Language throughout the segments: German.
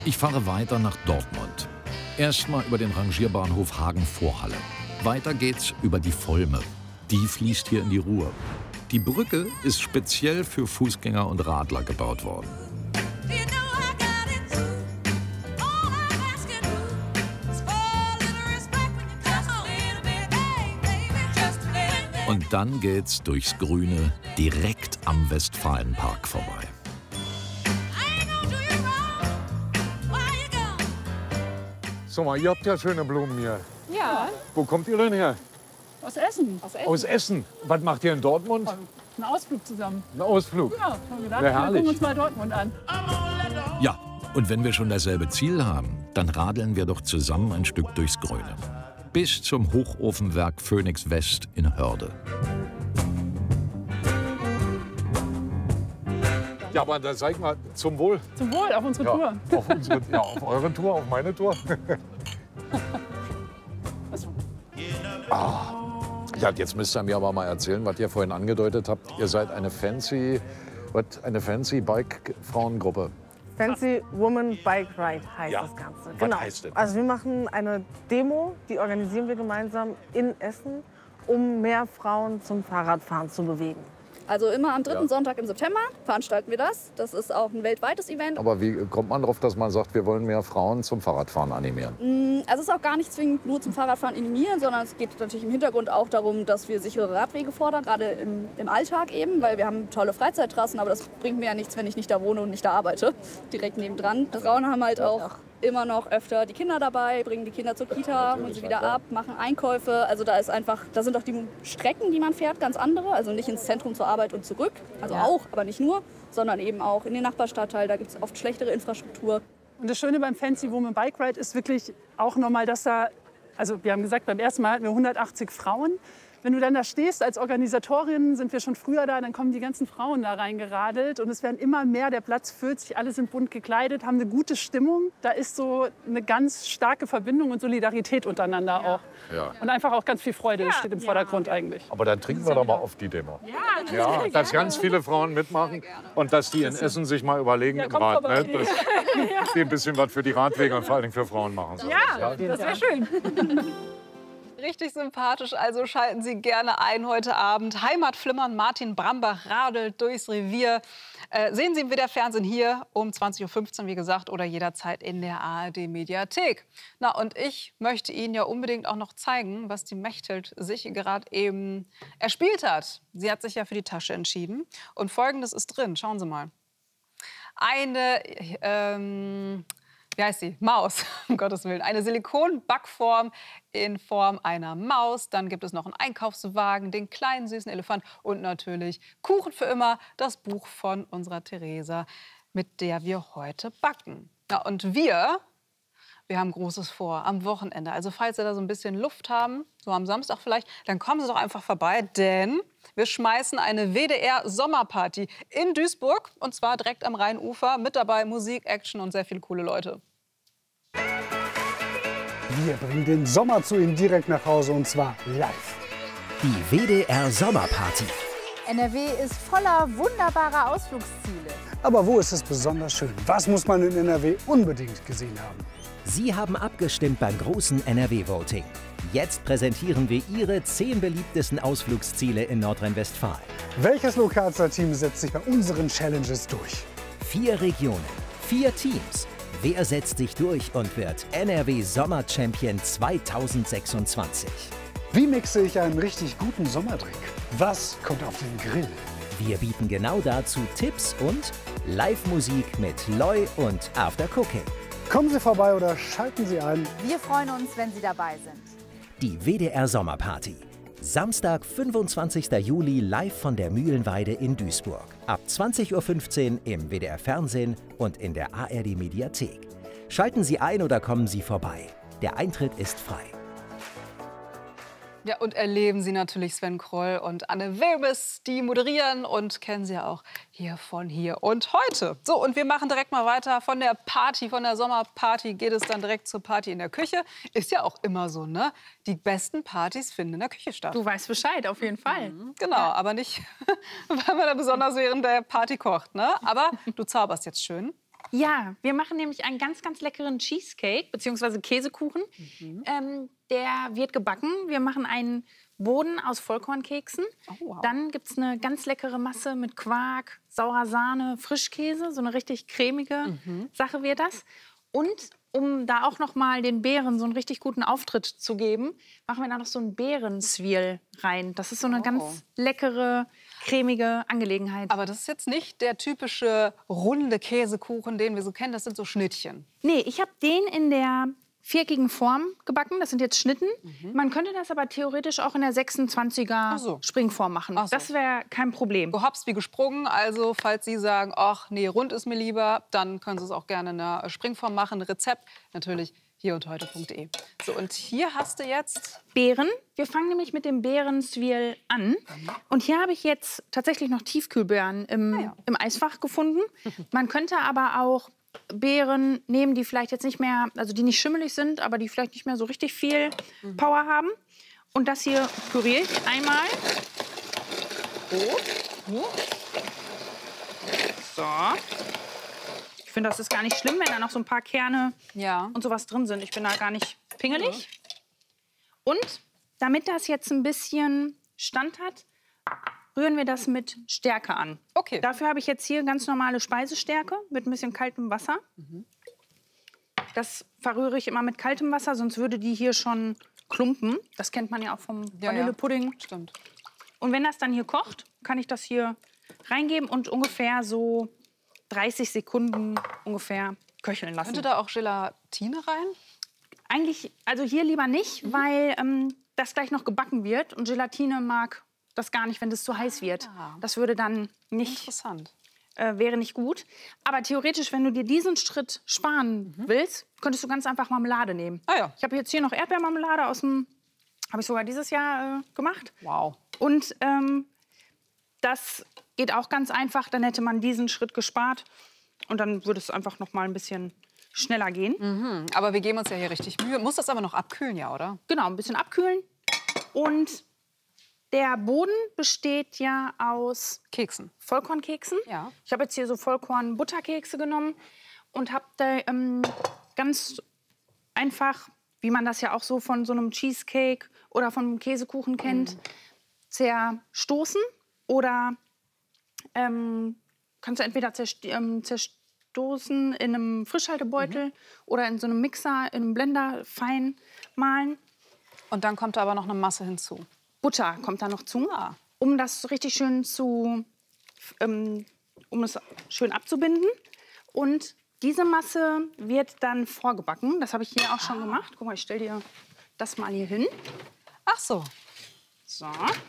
Ich fahre weiter nach Dortmund. Erstmal über den Rangierbahnhof Hagen-Vorhalle. Weiter geht's über die Volme. Die fließt hier in die Ruhr. Die Brücke ist speziell für Fußgänger und Radler gebaut worden. Und dann geht's durchs Grüne direkt am Westfalenpark vorbei. So mal, ihr habt ja schöne Blumen hier. Ja, Wo kommt ihr denn her? aus Essen. Aus Essen. Was macht ihr in Dortmund? Ein Ausflug zusammen. Ein Ausflug. Ja, haben wir gedacht, Ja, wir herrlich. gucken uns mal Dortmund an. Ja, und wenn wir schon dasselbe Ziel haben, dann radeln wir doch zusammen ein Stück durchs Grüne. Bis zum Hochofenwerk Phoenix West in Hörde. Ja, aber da zeig mal zum Wohl. Zum Wohl auf unsere Tour. Auf eure Tour, auf meine Tour. Ja, jetzt müsst ihr mir aber mal erzählen, was ihr vorhin angedeutet habt. Ihr seid eine fancy Bike-Frauengruppe. Fancy Woman Bike Ride heißt Ja. das Ganze. Genau. Was heißt das? Also wir machen eine Demo, die organisieren wir gemeinsam in Essen, um mehr Frauen zum Fahrradfahren zu bewegen. Also immer am dritten Sonntag im September veranstalten wir das. Das ist auch ein weltweites Event. Aber wie kommt man darauf, dass man sagt, wir wollen mehr Frauen zum Fahrradfahren animieren? Also es ist auch gar nicht zwingend nur zum Fahrradfahren animieren, sondern es geht natürlich im Hintergrund auch darum, dass wir sichere Radwege fordern, gerade im Alltag eben, weil wir haben tolle Freizeittrassen, aber das bringt mir ja nichts, wenn ich nicht da wohne und nicht da arbeite, direkt nebendran. Frauen haben halt auch immer noch öfter die Kinder dabei, bringen die Kinder zur Kita, holen sie wieder ab, machen Einkäufe. Also da sind auch die Strecken, die man fährt, ganz andere. Also nicht ins Zentrum zur Arbeit und zurück, also auch, aber nicht nur, sondern eben auch in den Nachbarstadtteil. Da gibt es oft schlechtere Infrastruktur. Und das Schöne beim Fancy Woman Bike Ride ist wirklich auch nochmal, dass da, also wir haben gesagt, beim ersten Mal hatten wir 180 Frauen. Wenn du dann da stehst als Organisatorin, sind wir schon früher da, dann kommen die ganzen Frauen da reingeradelt und es werden immer mehr, der Platz füllt sich, alle sind bunt gekleidet, haben eine gute Stimmung. Da ist so eine ganz starke Verbindung und Solidarität untereinander auch. Ja. Und einfach auch ganz viel Freude, das steht im Vordergrund eigentlich. Aber dann trinken wir doch mal auf die Demo. Ja, dass ganz viele Frauen mitmachen und dass die in Essen sich mal überlegen im kommt Rad, vorbei. ne, dass die ein bisschen was für die Radwege und vor allem für Frauen machen sollen. Ja, das wäre schön. Richtig sympathisch, also schalten Sie gerne ein heute Abend. Heimatflimmern, Martin Brambach radelt durchs Revier. Sehen Sie im WDR-Fernsehen hier um 20:15 Uhr, wie gesagt, oder jederzeit in der ARD-Mediathek. Na, und ich möchte Ihnen ja unbedingt auch noch zeigen, was die Mechthild sich gerade eben erspielt hat. Sie hat sich ja für die Tasche entschieden. Und Folgendes ist drin, schauen Sie mal. Eine wie heißt sie? Maus, um Gottes Willen. Eine Silikonbackform in Form einer Maus. Dann gibt es noch einen Einkaufswagen, den kleinen süßen Elefant und natürlich Kuchen für immer, das Buch von unserer Theresa, mit der wir heute backen. Ja, und wir haben Großes vor am Wochenende. Also falls Sie da so ein bisschen Luft haben, so am Samstag vielleicht, dann kommen Sie doch einfach vorbei, denn wir schmeißen eine WDR-Sommerparty in Duisburg und zwar direkt am Rheinufer. Mit dabei Musik, Action und sehr viele coole Leute. Wir bringen den Sommer zu Ihnen direkt nach Hause und zwar live. Die WDR Sommerparty. NRW ist voller wunderbarer Ausflugsziele. Aber wo ist es besonders schön? Was muss man in NRW unbedingt gesehen haben? Sie haben abgestimmt beim großen NRW-Voting. Jetzt präsentieren wir Ihre 10 beliebtesten Ausflugsziele in Nordrhein-Westfalen. Welches Lokalteam setzt sich bei unseren Challenges durch? 4 Regionen, 4 Teams. Wer setzt sich durch und wird NRW Sommer-Champion 2026? Wie mixe ich einen richtig guten Sommerdrink? Was kommt auf den Grill? Wir bieten genau dazu Tipps und Live-Musik mit Loi und After Cooking. Kommen Sie vorbei oder schalten Sie ein. Wir freuen uns, wenn Sie dabei sind. Die WDR Sommerparty. Samstag, 25. Juli, live von der Mühlenweide in Duisburg. Ab 20:15 Uhr im WDR Fernsehen und in der ARD Mediathek. Schalten Sie ein oder kommen Sie vorbei. Der Eintritt ist frei. Ja, und erleben Sie natürlich Sven Kroll und Anne Wilmes, die moderieren und kennen Sie ja auch hier von hier und heute. So, und wir machen direkt mal weiter von der Party, von der Sommerparty geht es dann direkt zur Party in der Küche. Ist ja auch immer so, ne? Die besten Partys finden in der Küche statt. Du weißt Bescheid, auf jeden Fall. Genau, aber nicht, weil man da besonders während der Party kocht, ne? Aber du zauberst jetzt schön. Ja, wir machen nämlich einen ganz, ganz leckeren Cheesecake bzw. Käsekuchen. Der wird gebacken. Wir machen einen Boden aus Vollkornkeksen. Oh, wow. Dann gibt es eine ganz leckere Masse mit Quark, saurer Sahne, Frischkäse. So eine richtig cremige Sache wird das. Und um da auch noch mal den Beeren so einen richtig guten Auftritt zu geben, machen wir da noch so einen Beerenzwiel rein. Das ist so eine ganz leckere, cremige Angelegenheit. Aber das ist jetzt nicht der typische runde Käsekuchen, den wir so kennen. Das sind so Schnittchen. Nee, ich habe den in der viereckigen Form gebacken. Das sind jetzt Schnitten. Man könnte das aber theoretisch auch in der 26er Springform machen. Das wäre kein Problem. Gehopst wie gesprungen. Also falls Sie sagen, ach nee, rund ist mir lieber, dann können Sie es auch gerne in der Springform machen. Rezept natürlich hierundheute.de. So, und hier hast du jetzt Beeren. Wir fangen nämlich mit dem Beerenzwiel an. Und hier habe ich jetzt tatsächlich noch Tiefkühlbeeren im Eisfach gefunden. Man könnte aber auch Beeren nehmen, die vielleicht jetzt nicht mehr, also die nicht schimmelig sind, aber die vielleicht nicht mehr so richtig viel Power haben. Und das hier püriere ich einmal. So. Ich finde, das ist gar nicht schlimm, wenn da noch so ein paar Kerne und sowas drin sind. Ich bin da gar nicht pingelig. Und damit das jetzt ein bisschen Stand hat, rühren wir das mit Stärke an. Okay. Dafür habe ich jetzt hier ganz normale Speisestärke mit ein bisschen kaltem Wasser. Das verrühre ich immer mit kaltem Wasser, sonst würde die hier schon klumpen. Das kennt man ja auch vom Vanillepudding. Stimmt. Und wenn das dann hier kocht, kann ich das hier reingeben und ungefähr so 30 Sekunden ungefähr köcheln lassen. Könnte da auch Gelatine rein? Eigentlich, also hier lieber nicht, weil das gleich noch gebacken wird und Gelatine mag das gar nicht, wenn das zu heiß wird. Das würde dann nicht, wäre nicht gut. Aber theoretisch, wenn du dir diesen Schritt sparen willst, könntest du ganz einfach Marmelade nehmen. Ich habe jetzt hier noch Erdbeermarmelade aus dem, habe ich sogar dieses Jahr gemacht. Wow. Und das geht auch ganz einfach. Dann hätte man diesen Schritt gespart und dann würde es einfach noch mal ein bisschen schneller gehen. Aber wir geben uns ja hier richtig Mühe. Muss das aber noch abkühlen, ja, oder? Genau, ein bisschen abkühlen. Und der Boden besteht ja aus Keksen. Vollkornkeksen. Ja. Ich habe jetzt hier so Vollkorn-Butterkekse genommen und habe da ganz einfach, wie man das ja auch so von so einem Cheesecake oder von einem Käsekuchen kennt, zerstoßen. Oder kannst du entweder zerstoßen in einem Frischhaltebeutel oder in so einem Mixer, in einem Blender fein mahlen. Und dann kommt da aber noch eine Masse hinzu. Butter kommt da noch zu, um das richtig schön um es schön abzubinden. Und diese Masse wird dann vorgebacken. Das habe ich hier auch schon gemacht. Guck mal, ich stelle dir das mal hier hin. Ach so. So.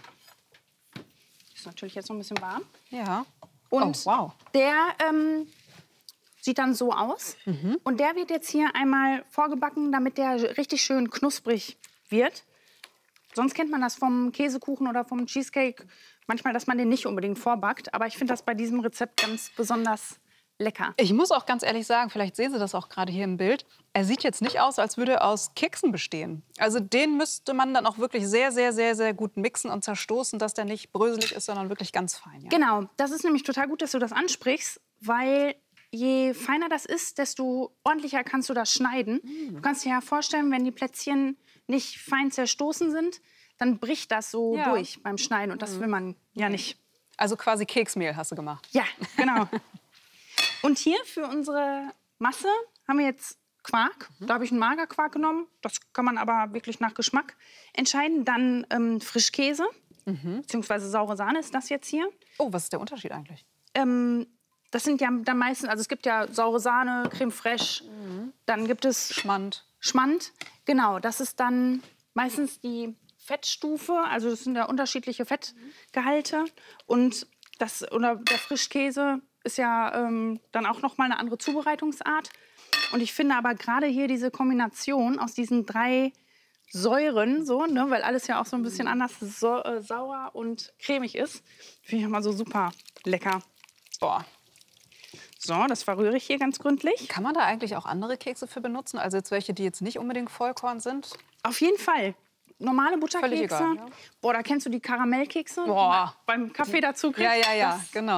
Ist natürlich jetzt noch ein bisschen warm. Ja. Und der sieht dann so aus. Und der wird jetzt hier einmal vorgebacken, damit der richtig schön knusprig wird. Sonst kennt man das vom Käsekuchen oder vom Cheesecake manchmal, dass man den nicht unbedingt vorbackt. Aber ich finde das bei diesem Rezept ganz besonders lecker. Ich muss auch ganz ehrlich sagen, vielleicht sehen Sie das auch gerade hier im Bild, er sieht jetzt nicht aus, als würde er aus Keksen bestehen. Also den müsste man dann auch wirklich sehr, sehr, sehr, sehr gut mixen und zerstoßen, dass der nicht bröselig ist, sondern wirklich ganz fein. Ja? Genau, das ist nämlich total gut, dass du das ansprichst, weil je feiner das ist, desto ordentlicher kannst du das schneiden. Du kannst dir ja vorstellen, wenn die Plätzchen nicht fein zerstoßen sind, dann bricht das so durch beim Schneiden und das will man ja nicht. Also quasi Keksmehl hast du gemacht. Ja, genau. Und hier für unsere Masse haben wir jetzt Quark. Da habe ich einen Magerquark genommen. Das kann man aber wirklich nach Geschmack entscheiden. Dann Frischkäse, beziehungsweise saure Sahne ist das jetzt hier. Oh, was ist der Unterschied eigentlich? Das sind ja dann meistens, also es gibt ja saure Sahne, Creme fraiche, dann gibt es Schmand. Genau, das ist dann meistens die Fettstufe, also das sind ja unterschiedliche Fettgehalte. Und der Frischkäse ist ja dann auch noch mal eine andere Zubereitungsart. Und ich finde aber gerade hier diese Kombination aus diesen 3 Säuren, so, ne, weil alles ja auch so ein bisschen anders sauer und cremig ist, finde ich immer so super lecker. Boah. So, das verrühre ich hier ganz gründlich. Kann man da eigentlich auch andere Kekse für benutzen? Also jetzt welche, die jetzt nicht unbedingt Vollkorn sind? Auf jeden Fall. Normale Butterkekse. Völlig egal, ja. Boah, da kennst du die Karamellkekse, die Boah. man beim Kaffee dazu kriegt. Ja, genau.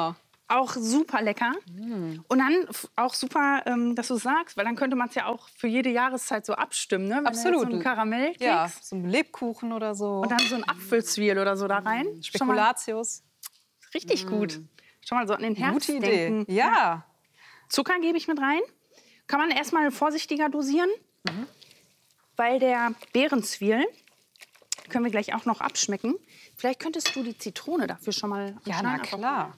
Auch super lecker. Und dann auch super, dass du sagst, weil dann könnte man es ja auch für jede Jahreszeit so abstimmen. Ne? Wenn Absolut. So ein Karamellkeks. Ja, so ein Lebkuchen oder so. Und dann so ein Apfelzwiebel oder so da rein. Spekulatius. Richtig gut. Schon mal so an den Herbst Gute Idee. denken. Ja. Zucker gebe ich mit rein. Kann man erstmal vorsichtiger dosieren, weil der Beerenzwiebel können wir gleich auch noch abschmecken. Vielleicht könntest du die Zitrone dafür schon mal Ja, na klar.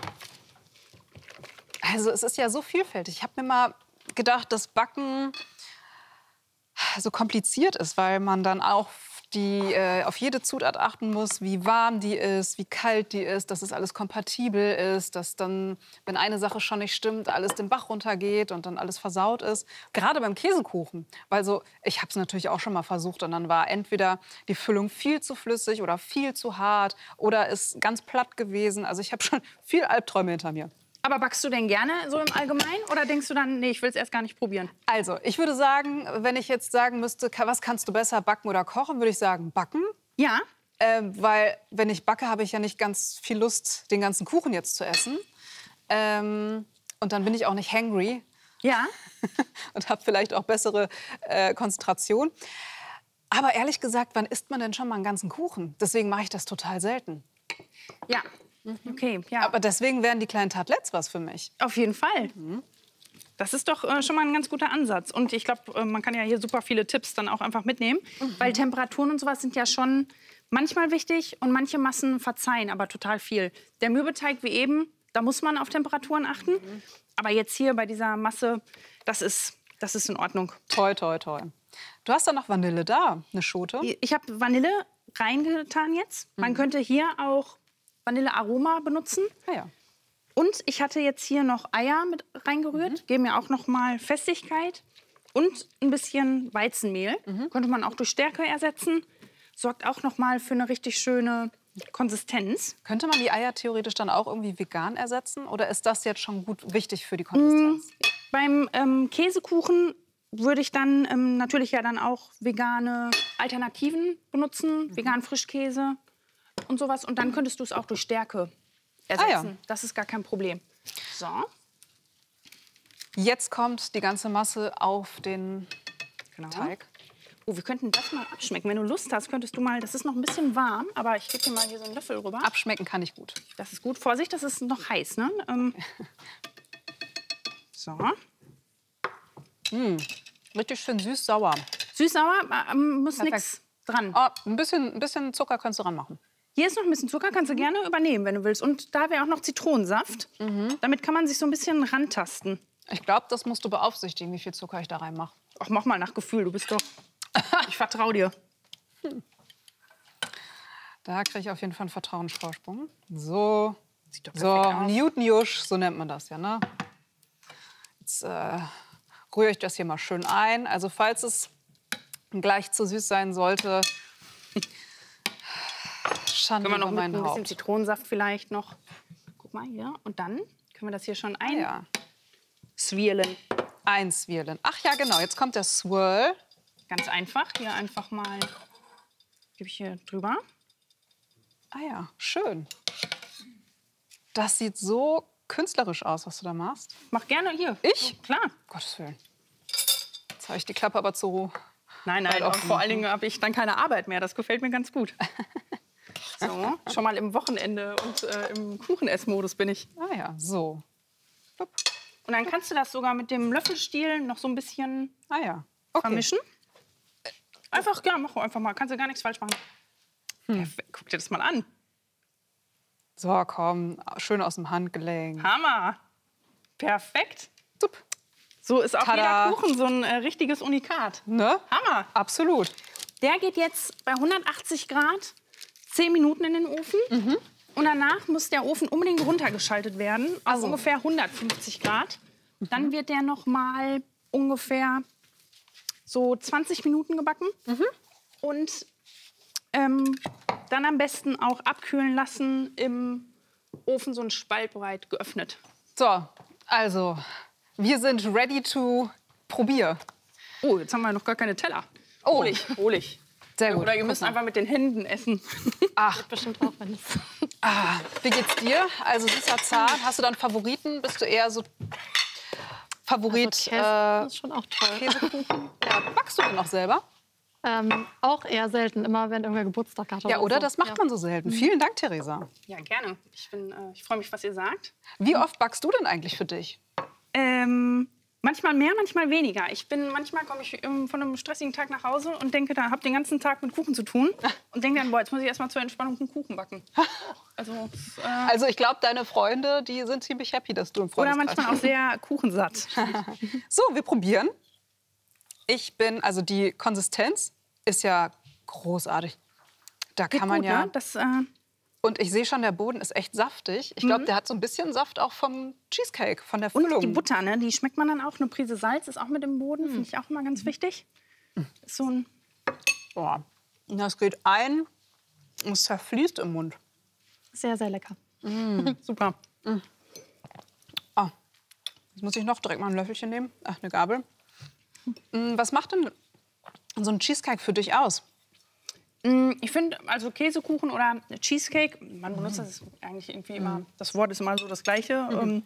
Also es ist ja so vielfältig. Ich habe mir mal gedacht, dass Backen so kompliziert ist, weil man dann auch auf jede Zutat achten muss, wie warm die ist, wie kalt die ist, dass es alles kompatibel ist, dass dann, wenn eine Sache schon nicht stimmt, alles den Bach runtergeht und dann alles versaut ist. Gerade beim Käsekuchen, weil so, ich habe es natürlich auch schon mal versucht und dann war entweder die Füllung viel zu flüssig oder viel zu hart oder ist ganz platt gewesen. Also ich habe schon viel Albträume hinter mir. Aber backst du denn gerne so im Allgemeinen oder denkst du dann, nee, ich will es erst gar nicht probieren? Also, ich würde sagen, wenn ich jetzt sagen müsste, was kannst du besser backen oder kochen, würde ich sagen, backen. Ja. Weil, wenn ich backe, habe ich ja nicht ganz viel Lust, den ganzen Kuchen jetzt zu essen. Und dann bin ich auch nicht hangry. Ja. Und habe vielleicht auch bessere Konzentration. Aber ehrlich gesagt, wann isst man denn schon mal einen ganzen Kuchen? Deswegen mache ich das total selten. Ja. Okay, ja. Aber deswegen wären die kleinen Tartlets was für mich. Auf jeden Fall. Das ist doch schon mal ein ganz guter Ansatz. Und ich glaube, man kann ja hier super viele Tipps dann auch einfach mitnehmen. Weil Temperaturen und sowas sind ja schon manchmal wichtig und manche Massen verzeihen aber total viel. Der Mürbeteig wie eben, da muss man auf Temperaturen achten. Aber jetzt hier bei dieser Masse, das ist in Ordnung. Toi, toi, toi. Du hast da noch Vanille da, eine Schote. Ich habe Vanille reingetan jetzt. Man könnte hier auch Vanillearoma benutzen. Ah, ja. Und ich hatte jetzt hier noch Eier mit reingerührt. Geben ja auch noch mal Festigkeit. Und ein bisschen Weizenmehl. Könnte man auch durch Stärke ersetzen. Sorgt auch noch mal für eine richtig schöne Konsistenz. Könnte man die Eier theoretisch dann auch irgendwie vegan ersetzen? Oder ist das jetzt schon gut wichtig für die Konsistenz? Beim Käsekuchen würde ich dann natürlich ja dann auch vegane Alternativen benutzen. Veganen Frischkäse und sowas. Und dann könntest du es auch durch Stärke ersetzen. Ah, ja. Das ist gar kein Problem. So. Jetzt kommt die ganze Masse auf den Teig. Oh, wir könnten das mal abschmecken. Wenn du Lust hast, könntest du mal, das ist noch ein bisschen warm, aber ich gebe dir mal hier so einen Löffel rüber. Abschmecken kann ich gut. Das ist gut. Vorsicht, das ist noch heiß, ne? So. Richtig schön süß-sauer. Süß-sauer, muss nichts dran. Oh, ein bisschen Zucker kannst du ranmachen. Hier ist noch ein bisschen Zucker, kannst du gerne übernehmen, wenn du willst. Und da wäre auch noch Zitronensaft. Damit kann man sich so ein bisschen rantasten. Ich glaube, das musst du beaufsichtigen, wie viel Zucker ich da reinmache. Ach, mach mal nach Gefühl, du bist doch... Ich vertraue dir. Da kriege ich auf jeden Fall einen Vertrauensvorsprung. So, sieht doch perfekt aus. Newton-Jusch, so nennt man das ja, ne? Jetzt rühre ich das hier mal schön ein. Also falls es gleich zu süß sein sollte, Schande können wir noch über mit mein ein bisschen Haupt. Zitronensaft vielleicht noch. Guck mal hier. Und dann können wir das hier schon swirlen. Einswirlen. Ach ja, genau. Jetzt kommt der Swirl. Ganz einfach. Hier einfach mal gebe ich hier drüber. Ah ja, schön. Das sieht so künstlerisch aus, was du da machst. Mach gerne hier. Ich? Oh, klar. Gottes Willen. Jetzt habe ich die Klappe aber zu... Nein, und vor allen Dingen habe ich dann keine Arbeit mehr. Das gefällt mir ganz gut. So, schon mal im Wochenende und im Kuchenessmodus bin ich. Ah ja, so. Bup. Und dann kannst du das sogar mit dem Löffelstiel noch so ein bisschen vermischen. Einfach, ja, mach einfach mal. Kannst du gar nichts falsch machen. Perfekt. Guck dir das mal an. So, komm, schön aus dem Handgelenk. Hammer. Perfekt. Sup. So ist auch Tada. jeder Kuchen so ein richtiges Unikat. Ne? Hammer. Absolut. Der geht jetzt bei 180 Grad 10 Minuten in den Ofen. Und danach muss der Ofen unbedingt runtergeschaltet werden auf ungefähr 150 Grad. Dann wird der noch mal ungefähr so 20 Minuten gebacken. Und dann am besten auch abkühlen lassen im Ofen, so ein spaltbreit geöffnet. So, also, wir sind ready to probier. Oh, jetzt haben wir noch gar keine Teller. Oh, Hol ich. sehr gut. Oder ihr müsst einfach mit den Händen essen. Ach, Bestimmt auch, wenn es Wie geht's dir? Also süßer Zahn. Hast du dann Favoriten? Bist du eher so Favorit? Also Käse ist schon auch toll. Käsekuchen. Ja, backst du denn auch selber? Auch eher selten, immer wenn irgendwer Geburtstag hat. Ja, oder? So. Das macht man so selten. Vielen Dank, Theresa. Ja, gerne. Ich freue mich, was ihr sagt. Wie oft backst du denn eigentlich für dich? Manchmal mehr, manchmal weniger. Manchmal komme ich von einem stressigen Tag nach Hause und denke, da habe den ganzen Tag mit Kuchen zu tun und denke dann, boah, jetzt muss ich erst mal zur Entspannung einen Kuchen backen. Also ich glaube, deine Freunde, die sind ziemlich happy, dass du im Freundeskreis bist. Oder manchmal auch sehr kuchensatt. So, wir probieren. Also die Konsistenz ist ja großartig. Da kann man ja. Ne? Und ich sehe schon, der Boden ist echt saftig. Ich glaube, der hat so ein bisschen Saft auch vom Cheesecake, von der Füllung. Und die Butter, ne? Die schmeckt man dann auch. Eine Prise Salz ist auch mit im Boden, finde ich auch immer ganz wichtig. So ein das geht ein und es zerfließt im Mund. Sehr, sehr lecker. Super. Jetzt muss ich noch direkt mal ein Löffelchen nehmen. Ach, eine Gabel. Was macht denn so ein Cheesecake für dich aus? Ich finde, also Käsekuchen oder Cheesecake, man benutzt das eigentlich irgendwie immer, das Wort ist immer so das Gleiche.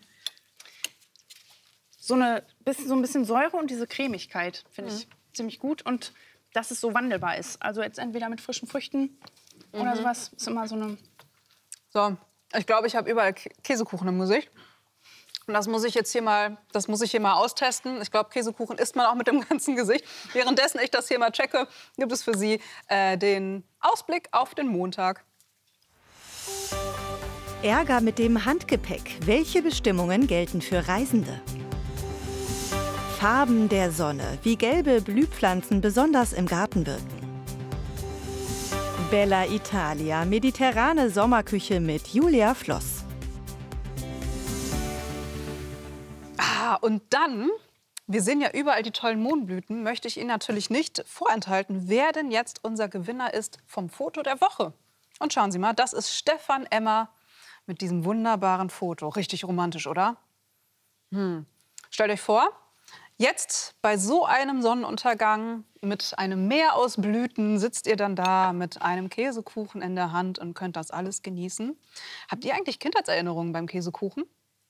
So ein bisschen Säure und diese Cremigkeit finde ich ziemlich gut. Und dass es so wandelbar ist. Also jetzt entweder mit frischen Früchten oder sowas. Ist immer so eine... So, ich glaube, ich habe überall Käsekuchen im Gesicht. Und das muss ich hier mal austesten. Ich glaube, Käsekuchen isst man auch mit dem ganzen Gesicht. Währenddessen ich das hier mal checke, gibt es für Sie den Ausblick auf den Montag. Ärger mit dem Handgepäck. Welche Bestimmungen gelten für Reisende? Farben der Sonne. Wie gelbe Blühpflanzen besonders im Garten wirken. Bella Italia. Mediterrane Sommerküche mit Julia Floss. Und dann, wir sehen ja überall die tollen Mohnblüten, möchte ich Ihnen natürlich nicht vorenthalten, wer denn jetzt unser Gewinner ist vom Foto der Woche. Und schauen Sie mal, das ist Stefan Emmer mit diesem wunderbaren Foto. Richtig romantisch, oder? Stellt euch vor, jetzt bei so einem Sonnenuntergang mit einem Meer aus Blüten sitzt ihr dann da mit einem Käsekuchen in der Hand und könnt das alles genießen. Habt ihr eigentlich Kindheitserinnerungen beim Käsekuchen?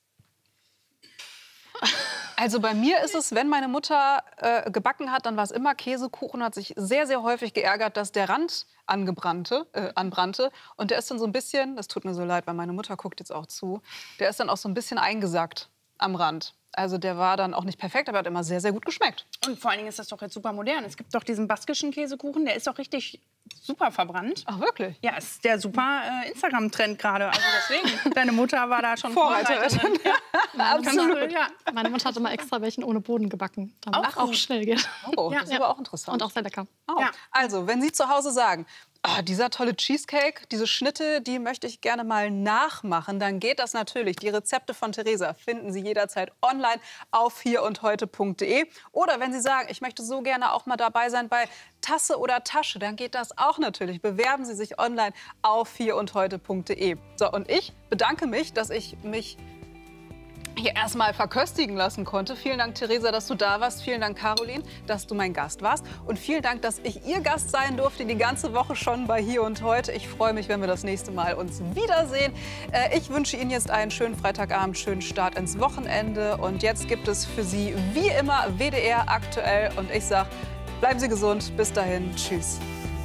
Also bei mir ist es, wenn meine Mutter gebacken hat, dann war es immer Käsekuchen, hat sich sehr, sehr häufig geärgert, dass der Rand anbrannte. Und der ist dann so ein bisschen, das tut mir so leid, weil meine Mutter guckt jetzt auch zu, der ist dann auch so ein bisschen eingesackt am Rand. Also der war dann auch nicht perfekt, aber hat immer sehr, sehr gut geschmeckt. Und vor allen Dingen ist das doch jetzt super modern. Es gibt doch diesen baskischen Käsekuchen, der ist doch richtig super verbrannt. Ach, wirklich? Ja, ist der super Instagram-Trend gerade. Also deswegen, deine Mutter war da schon Vorreiterin. Ja, absolut. Ja. Meine Mutter hatte mal extra welchen ohne Boden gebacken, damit es auch schnell geht. Oh, das ist aber auch interessant. Und auch sehr lecker. Oh. Ja. Also, wenn Sie zu Hause sagen, dieser tolle Cheesecake, diese Schnitte, die möchte ich gerne mal nachmachen, dann geht das natürlich. Die Rezepte von Theresa finden Sie jederzeit online auf hierundheute.de. Oder wenn Sie sagen, ich möchte so gerne auch mal dabei sein bei Tasse oder Tasche, dann geht das auch natürlich. Bewerben Sie sich online auf hierundheute.de. So, und ich bedanke mich, dass ich mich hier erstmal verköstigen lassen konnte. Vielen Dank, Theresa, dass du da warst. Vielen Dank, Caroline, dass du mein Gast warst. Und vielen Dank, dass ich Ihr Gast sein durfte, die ganze Woche schon bei Hier und Heute. Ich freue mich, wenn wir das nächste Mal uns wiedersehen. Ich wünsche Ihnen jetzt einen schönen Freitagabend, schönen Start ins Wochenende. Und jetzt gibt es für Sie wie immer WDR aktuell. Und ich sage, bleiben Sie gesund. Bis dahin. Tschüss.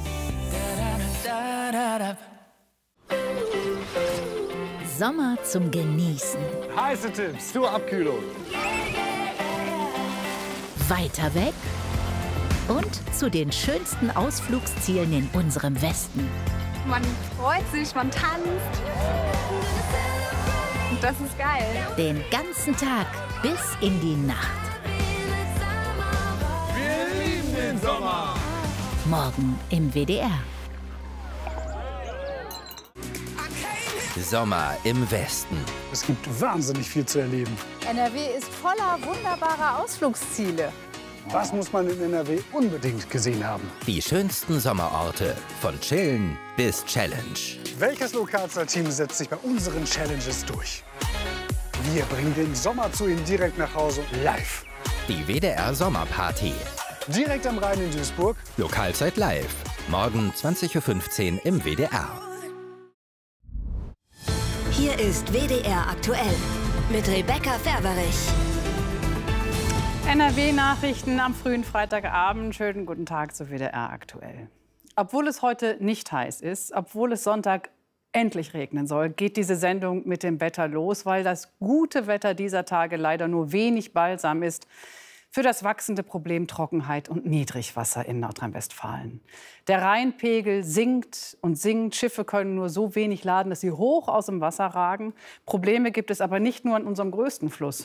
Sommer zum Genießen. Heiße Tipps zur Abkühlung. Weiter weg und zu den schönsten Ausflugszielen in unserem Westen. Man freut sich, man tanzt. Und das ist geil. Den ganzen Tag bis in die Nacht. Wir lieben den Sommer. Morgen im WDR. Sommer im Westen. Es gibt wahnsinnig viel zu erleben. NRW ist voller wunderbarer Ausflugsziele. Was muss man in NRW unbedingt gesehen haben? Die schönsten Sommerorte, von Chillen bis Challenge. Welches Lokalteam setzt sich bei unseren Challenges durch? Wir bringen den Sommer zu Ihnen direkt nach Hause, live. Die WDR Sommerparty. Direkt am Rhein in Duisburg. Lokalzeit live. Morgen 20:15 Uhr im WDR. Hier ist WDR aktuell mit Rebecca Ferberich. NRW-Nachrichten am frühen Freitagabend. Schönen guten Tag zu WDR aktuell. Obwohl es heute nicht heiß ist, obwohl es Sonntag endlich regnen soll, geht diese Sendung mit dem Wetter los, weil das gute Wetter dieser Tage leider nur wenig balsam ist für das wachsende Problem Trockenheit und Niedrigwasser in Nordrhein-Westfalen. Der Rheinpegel sinkt und sinkt. Schiffe können nur so wenig laden, dass sie hoch aus dem Wasser ragen. Probleme gibt es aber nicht nur an unserem größten Fluss.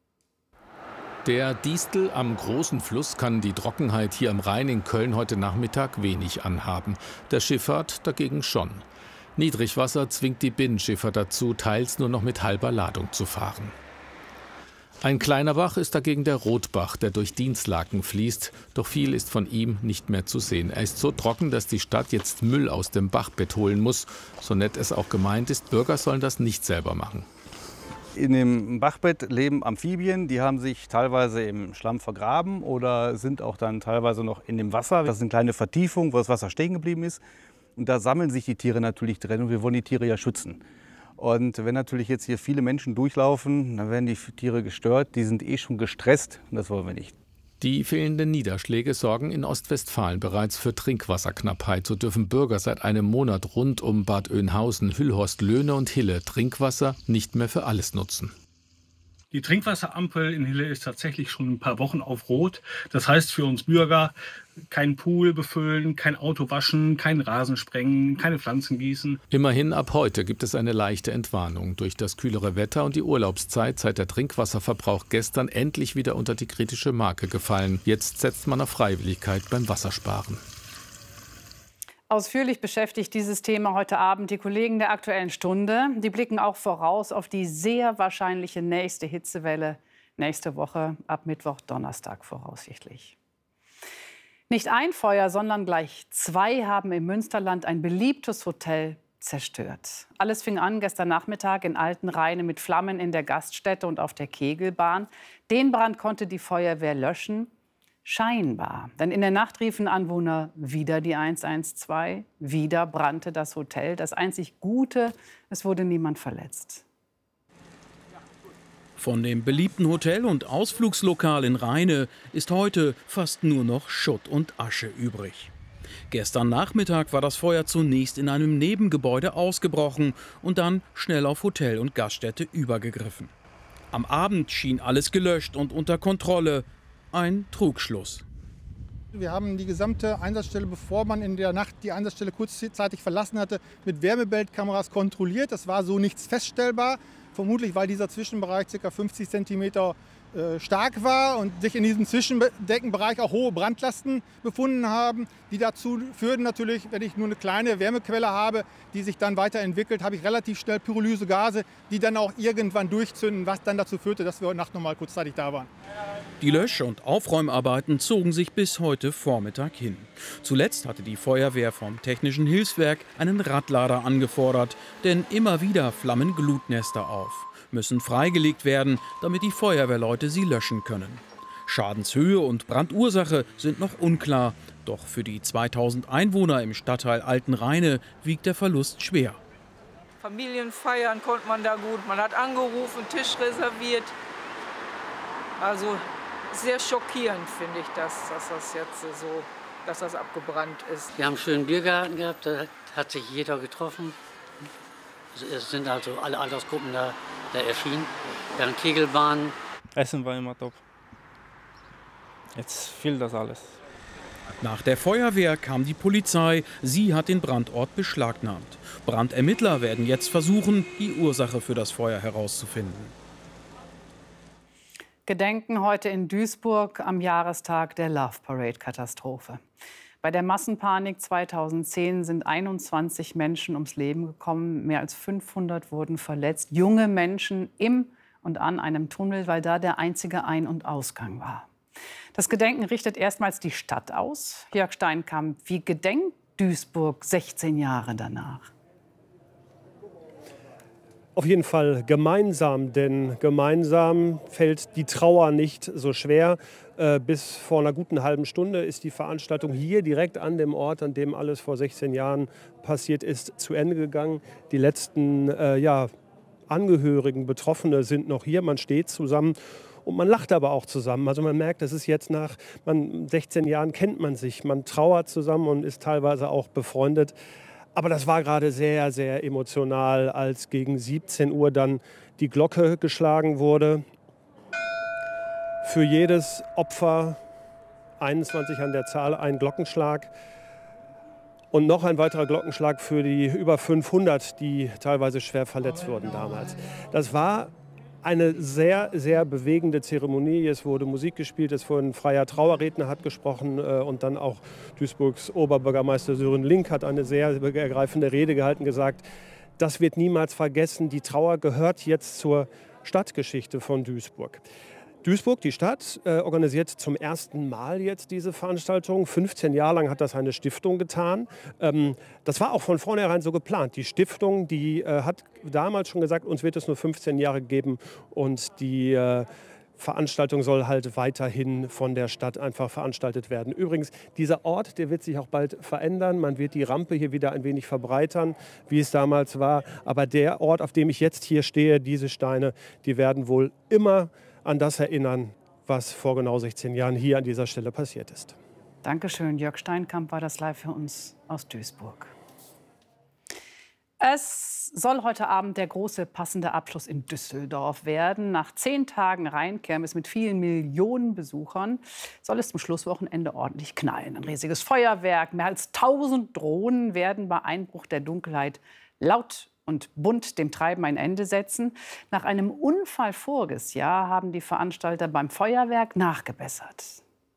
Der Distel am großen Fluss kann die Trockenheit hier am Rhein in Köln heute Nachmittag wenig anhaben. Der Schifffahrt dagegen schon. Niedrigwasser zwingt die Binnenschiffer dazu, teils nur noch mit halber Ladung zu fahren. Ein kleiner Bach ist dagegen der Rotbach, der durch Dinslaken fließt. Doch viel ist von ihm nicht mehr zu sehen. Er ist so trocken, dass die Stadt jetzt Müll aus dem Bachbett holen muss. So nett es auch gemeint ist, Bürger sollen das nicht selber machen. In dem Bachbett leben Amphibien, die haben sich teilweise im Schlamm vergraben oder sind auch dann teilweise noch in dem Wasser. Das sind kleine Vertiefungen, wo das Wasser stehen geblieben ist. Und da sammeln sich die Tiere natürlich drin und wir wollen die Tiere ja schützen. Und wenn natürlich jetzt hier viele Menschen durchlaufen, dann werden die Tiere gestört. Die sind eh schon gestresst und das wollen wir nicht. Die fehlenden Niederschläge sorgen in Ostwestfalen bereits für Trinkwasserknappheit. So dürfen Bürger seit einem Monat rund um Bad Oeynhausen, Hüllhorst, Löhne und Hille Trinkwasser nicht mehr für alles nutzen. Die Trinkwasserampel in Hille ist tatsächlich schon ein paar Wochen auf Rot. Das heißt für uns Bürger, kein Pool befüllen, kein Auto waschen, kein Rasen sprengen, keine Pflanzen gießen. Immerhin ab heute gibt es eine leichte Entwarnung. Durch das kühlere Wetter und die Urlaubszeit sei der Trinkwasserverbrauch gestern endlich wieder unter die kritische Marke gefallen. Jetzt setzt man auf Freiwilligkeit beim Wassersparen. Ausführlich beschäftigt dieses Thema heute Abend die Kollegen der Aktuellen Stunde. Die blicken auch voraus auf die sehr wahrscheinliche nächste Hitzewelle nächste Woche ab Mittwoch, Donnerstag voraussichtlich. Nicht ein Feuer, sondern gleich zwei haben im Münsterland ein beliebtes Hotel zerstört. Alles fing an gestern Nachmittag in Altenrheine mit Flammen in der Gaststätte und auf der Kegelbahn. Den Brand konnte die Feuerwehr löschen. Scheinbar. Denn in der Nacht riefen Anwohner wieder die 112. Wieder brannte das Hotel. Das einzig Gute, es wurde niemand verletzt. Von dem beliebten Hotel und Ausflugslokal in Rheine ist heute fast nur noch Schutt und Asche übrig. Gestern Nachmittag war das Feuer zunächst in einem Nebengebäude ausgebrochen und dann schnell auf Hotel und Gaststätte übergegriffen. Am Abend schien alles gelöscht und unter Kontrolle. Ein Trugschluss. Wir haben die gesamte Einsatzstelle, bevor man in der Nacht die Einsatzstelle kurzzeitig verlassen hatte, mit Wärmebildkameras kontrolliert. Das war so nichts feststellbar. Vermutlich, weil dieser Zwischenbereich ca. 50 cm stark war und sich in diesem Zwischendeckenbereich auch hohe Brandlasten befunden haben, die dazu führten natürlich, wenn ich nur eine kleine Wärmequelle habe, die sich dann weiterentwickelt, habe ich relativ schnell Pyrolysegase, die dann auch irgendwann durchzünden, was dann dazu führte, dass wir heute Nacht noch mal kurzzeitig da waren. Die Lösch- und Aufräumarbeiten zogen sich bis heute Vormittag hin. Zuletzt hatte die Feuerwehr vom Technischen Hilfswerk einen Radlader angefordert, denn immer wieder flammen Glutnester auf, müssen freigelegt werden, damit die Feuerwehrleute sie löschen können. Schadenshöhe und Brandursache sind noch unklar, doch für die 2000 Einwohner im Stadtteil Altenrheine wiegt der Verlust schwer. Familien feiern konnte man da gut, man hat angerufen, Tisch reserviert. Also sehr schockierend finde ich das, dass das abgebrannt ist. Wir haben einen schönen Biergarten gehabt, da hat sich jeder getroffen. Es sind also alle Altersgruppen da erschienen. Wir haben Kegelbahnen. Essen war immer top. Jetzt fehlt das alles. Nach der Feuerwehr kam die Polizei. Sie hat den Brandort beschlagnahmt. Brandermittler werden jetzt versuchen, die Ursache für das Feuer herauszufinden. Gedenken heute in Duisburg am Jahrestag der Love Parade-Katastrophe. Bei der Massenpanik 2010 sind 21 Menschen ums Leben gekommen. Mehr als 500 wurden verletzt. Junge Menschen im und an einem Tunnel, weil da der einzige Ein- und Ausgang war. Das Gedenken richtet erstmals die Stadt aus. Jörg Steinkamp, wie gedenkt Duisburg 16 Jahre danach? Auf jeden Fall gemeinsam, denn gemeinsam fällt die Trauer nicht so schwer. Bis vor einer guten halben Stunde ist die Veranstaltung hier direkt an dem Ort, an dem alles vor 16 Jahren passiert ist, zu Ende gegangen. Die letzten Angehörigen, Betroffene sind noch hier, man steht zusammen. Und man lacht aber auch zusammen. Also man merkt, das ist jetzt nach 16 Jahren kennt man sich. Man trauert zusammen und ist teilweise auch befreundet. Aber das war gerade sehr, sehr emotional, als gegen 17 Uhr dann die Glocke geschlagen wurde. Für jedes Opfer, 21 an der Zahl, ein Glockenschlag. Und noch ein weiterer Glockenschlag für die über 500, die teilweise schwer verletzt wurden damals. Das war eine sehr, sehr bewegende Zeremonie. Es wurde Musik gespielt, es wurde ein freier Trauerredner hat gesprochen und dann auch Duisburgs Oberbürgermeister Sören Link hat eine sehr ergreifende Rede gehalten, gesagt, das wird niemals vergessen, die Trauer gehört jetzt zur Stadtgeschichte von Duisburg. Duisburg, die Stadt, organisiert zum ersten Mal jetzt diese Veranstaltung. 15 Jahre lang hat das eine Stiftung getan. Das war auch von vornherein so geplant. Die Stiftung, die hat damals schon gesagt, uns wird es nur 15 Jahre geben und die Veranstaltung soll halt weiterhin von der Stadt einfach veranstaltet werden. Übrigens, dieser Ort, der wird sich auch bald verändern. Man wird die Rampe hier wieder ein wenig verbreitern, wie es damals war. Aber der Ort, auf dem ich jetzt hier stehe, diese Steine, die werden wohl immer an das erinnern, was vor genau 16 Jahren hier an dieser Stelle passiert ist. Dankeschön, Jörg Steinkamp war das live für uns aus Duisburg. Es soll heute Abend der große passende Abschluss in Düsseldorf werden. Nach 10 Tagen Rheinkirmes mit vielen Millionen Besuchern soll es zum Schlusswochenende ordentlich knallen. Ein riesiges Feuerwerk, mehr als 1000 Drohnen werden bei Einbruch der Dunkelheit laut und bunt dem Treiben ein Ende setzen. Nach einem Unfall voriges Jahr haben die Veranstalter beim Feuerwerk nachgebessert.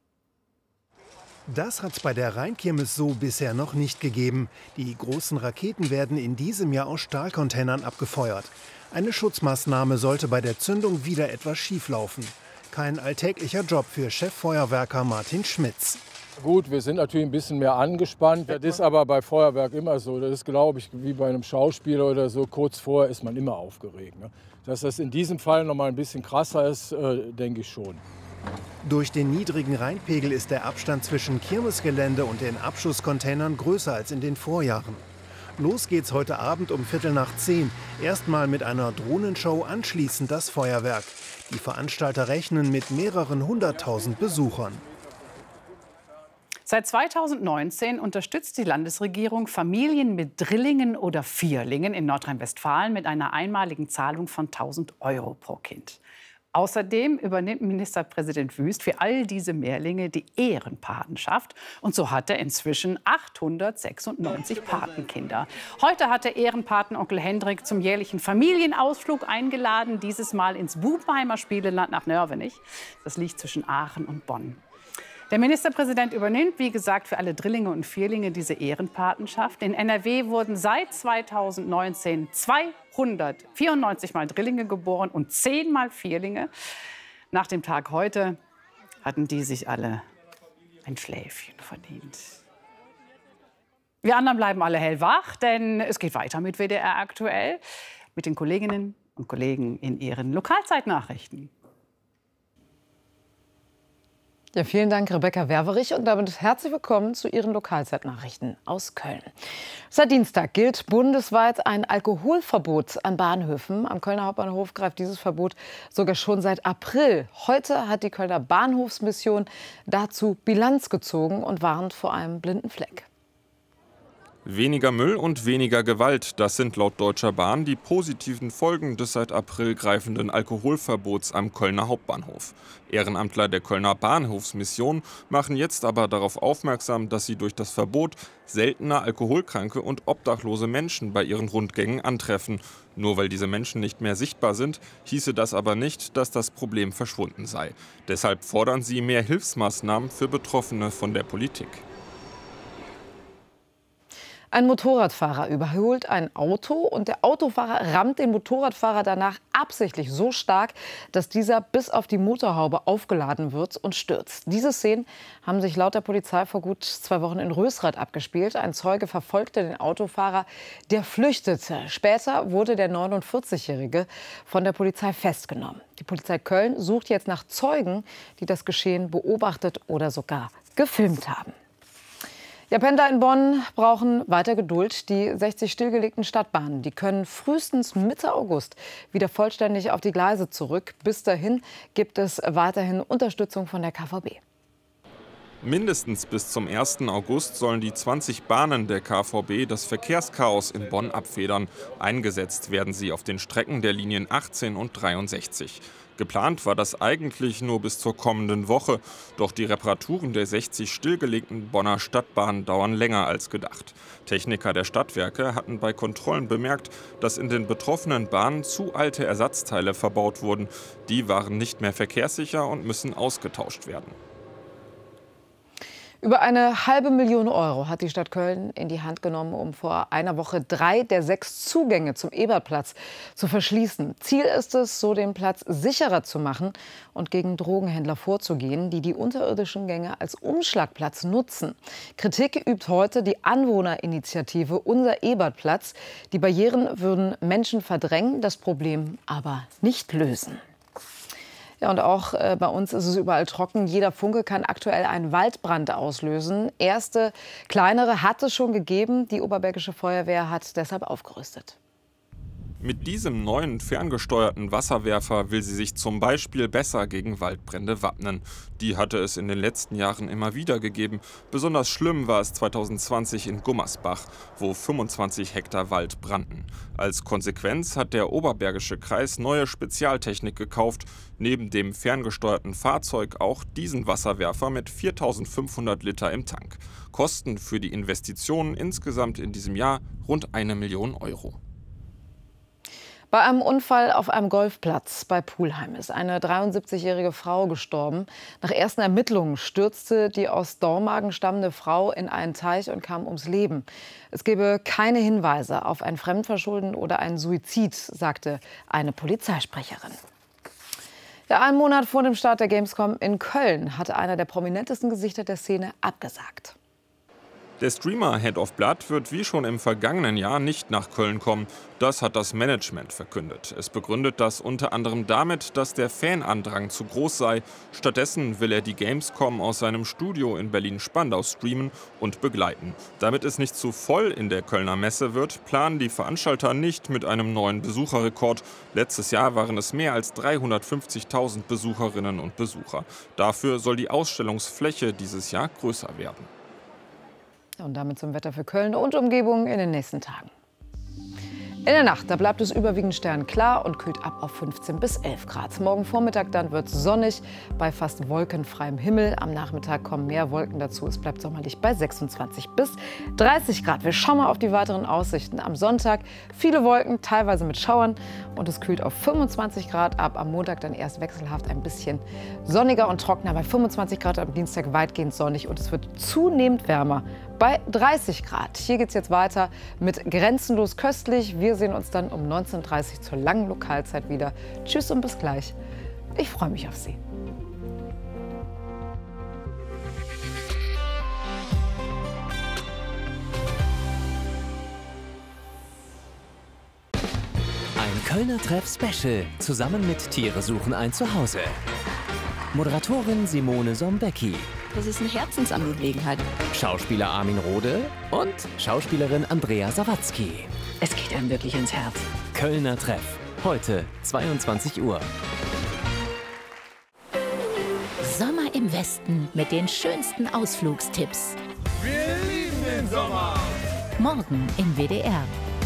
Das hat es bei der Rheinkirmes so bisher noch nicht gegeben. Die großen Raketen werden in diesem Jahr aus Stahlcontainern abgefeuert. Eine Schutzmaßnahme sollte bei der Zündung wieder etwas schieflaufen. Kein alltäglicher Job für Cheffeuerwerker Martin Schmitz. Gut, wir sind natürlich ein bisschen mehr angespannt. Das ist aber bei Feuerwerk immer so. Das ist, glaube ich, wie bei einem Schauspieler oder so. Kurz vorher ist man immer aufgeregt. Ne? Dass das in diesem Fall noch mal ein bisschen krasser ist, denke ich schon. Durch den niedrigen Rheinpegel ist der Abstand zwischen Kirmesgelände und den Abschusscontainern größer als in den Vorjahren. Los geht's heute Abend um 10:15. Erstmal mit einer Drohnenshow, anschließend das Feuerwerk. Die Veranstalter rechnen mit mehreren 100.000 Besuchern. Seit 2019 unterstützt die Landesregierung Familien mit Drillingen oder Vierlingen in Nordrhein-Westfalen mit einer einmaligen Zahlung von 1.000 € pro Kind. Außerdem übernimmt Ministerpräsident Wüst für all diese Mehrlinge die Ehrenpatenschaft. Und so hat er inzwischen 896 Patenkinder. Heute hat der Ehrenpatenonkel Hendrik zum jährlichen Familienausflug eingeladen. Dieses Mal ins Bubenheimer Spieleland nach Nörvenich. Das liegt zwischen Aachen und Bonn. Der Ministerpräsident übernimmt, wie gesagt, für alle Drillinge und Vierlinge diese Ehrenpatenschaft. In NRW wurden seit 2019 294 Mal Drillinge geboren und 10 Mal Vierlinge. Nach dem Tag heute hatten die sich alle ein Schläfchen verdient. Wir anderen bleiben alle hellwach, denn es geht weiter mit WDR aktuell, mit den Kolleginnen und Kollegen in ihren Lokalzeitnachrichten. Ja, vielen Dank, Rebecca Werverich. Und damit herzlich willkommen zu Ihren Lokalzeitnachrichten aus Köln. Seit Dienstag gilt bundesweit ein Alkoholverbot an Bahnhöfen. Am Kölner Hauptbahnhof greift dieses Verbot sogar schon seit April. Heute hat die Kölner Bahnhofsmission dazu Bilanz gezogen und warnt vor einem blinden Fleck. Weniger Müll und weniger Gewalt, das sind laut Deutscher Bahn die positiven Folgen des seit April greifenden Alkoholverbots am Kölner Hauptbahnhof. Ehrenamtler der Kölner Bahnhofsmission machen jetzt aber darauf aufmerksam, dass sie durch das Verbot seltener alkoholkranke und obdachlose Menschen bei ihren Rundgängen antreffen. Nur weil diese Menschen nicht mehr sichtbar sind, hieße das aber nicht, dass das Problem verschwunden sei. Deshalb fordern sie mehr Hilfsmaßnahmen für Betroffene von der Politik. Ein Motorradfahrer überholt ein Auto und der Autofahrer rammt den Motorradfahrer danach absichtlich so stark, dass dieser bis auf die Motorhaube aufgeladen wird und stürzt. Diese Szenen haben sich laut der Polizei vor gut 2 Wochen in Rösrath abgespielt. Ein Zeuge verfolgte den Autofahrer, der flüchtete. Später wurde der 49-Jährige von der Polizei festgenommen. Die Polizei Köln sucht jetzt nach Zeugen, die das Geschehen beobachtet oder sogar gefilmt haben. Ja, Pendler in Bonn brauchen weiter Geduld. Die 60 stillgelegten Stadtbahnen, die können frühestens Mitte August wieder vollständig auf die Gleise zurück. Bis dahin gibt es weiterhin Unterstützung von der KVB. Mindestens bis zum 1. August sollen die 20 Bahnen der KVB das Verkehrschaos in Bonn abfedern. Eingesetzt werden sie auf den Strecken der Linien 18 und 63. Geplant war das eigentlich nur bis zur kommenden Woche. Doch die Reparaturen der 60 stillgelegten Bonner Stadtbahnen dauern länger als gedacht. Techniker der Stadtwerke hatten bei Kontrollen bemerkt, dass in den betroffenen Bahnen zu alte Ersatzteile verbaut wurden. Die waren nicht mehr verkehrssicher und müssen ausgetauscht werden. Über eine $500.000 Euro hat die Stadt Köln in die Hand genommen, um vor einer Woche 3 der 6 Zugänge zum Ebertplatz zu verschließen. Ziel ist es, so den Platz sicherer zu machen und gegen Drogenhändler vorzugehen, die die unterirdischen Gänge als Umschlagplatz nutzen. Kritik übt heute die Anwohnerinitiative Unser Ebertplatz. Die Barrieren würden Menschen verdrängen, das Problem aber nicht lösen. Ja, und auch bei uns ist es überall trocken. Jeder Funke kann aktuell einen Waldbrand auslösen. Erste kleinere hat es schon gegeben. Die Oberbergische Feuerwehr hat deshalb aufgerüstet. Mit diesem neuen ferngesteuerten Wasserwerfer will sie sich zum Beispiel besser gegen Waldbrände wappnen. Die hatte es in den letzten Jahren immer wieder gegeben. Besonders schlimm war es 2020 in Gummersbach, wo 25 Hektar Wald brannten. Als Konsequenz hat der Oberbergische Kreis neue Spezialtechnik gekauft. Neben dem ferngesteuerten Fahrzeug auch diesen Wasserwerfer mit 4.500 Liter im Tank. Kosten für die Investitionen insgesamt in diesem Jahr rund 1 Million Euro. Bei einem Unfall auf einem Golfplatz bei Pulheim ist eine 73-jährige Frau gestorben. Nach ersten Ermittlungen stürzte die aus Dormagen stammende Frau in einen Teich und kam ums Leben. Es gebe keine Hinweise auf ein Fremdverschulden oder einen Suizid, sagte eine Polizeisprecherin. Ja, einen Monat vor dem Start der Gamescom in Köln hatte einer der prominentesten Gesichter der Szene abgesagt. Der Streamer Head of Blood wird wie schon im vergangenen Jahr nicht nach Köln kommen. Das hat das Management verkündet. Es begründet das unter anderem damit, dass der Fanandrang zu groß sei. Stattdessen will er die Gamescom aus seinem Studio in Berlin-Spandau streamen und begleiten. Damit es nicht zu voll in der Kölner Messe wird, planen die Veranstalter nicht mit einem neuen Besucherrekord. Letztes Jahr waren es mehr als 350.000 Besucherinnen und Besucher. Dafür soll die Ausstellungsfläche dieses Jahr größer werden. Und damit zum Wetter für Köln und Umgebung in den nächsten Tagen. In der Nacht, da bleibt es überwiegend sternklar und kühlt ab auf 15 bis 11 Grad. Morgen Vormittag dann wird es sonnig bei fast wolkenfreiem Himmel. Am Nachmittag kommen mehr Wolken dazu. Es bleibt sommerlich bei 26 bis 30 Grad. Wir schauen mal auf die weiteren Aussichten. Am Sonntag viele Wolken, teilweise mit Schauern. Und es kühlt auf 25 Grad ab. Am Montag dann erst wechselhaft ein bisschen sonniger und trockener. Bei 25 Grad am Dienstag weitgehend sonnig. Und es wird zunehmend wärmer bei 30 Grad. Hier geht es jetzt weiter mit Grenzenlos köstlich. Wir sehen uns dann um 19:30 Uhr zur langen Lokalzeit wieder. Tschüss und bis gleich. Ich freue mich auf Sie. Ein Kölner Treff-Special zusammen mit Tiere suchen ein Zuhause. Moderatorin Simone Sombecki. Das ist eine Herzensangelegenheit. Schauspieler Armin Rohde und Schauspielerin Andrea Sawatzki. Es geht einem wirklich ins Herz. Kölner Treff. Heute 22 Uhr. Sommer im Westen mit den schönsten Ausflugstipps. Wir lieben den Sommer. Morgen im WDR.